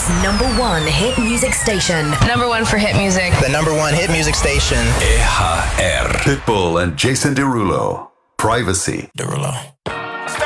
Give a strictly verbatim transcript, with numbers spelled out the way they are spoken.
York's number one hit music station. Number one for hit music. The number one hit music station. E H R. Pitbull and Jason Derulo. Privacy. Derulo.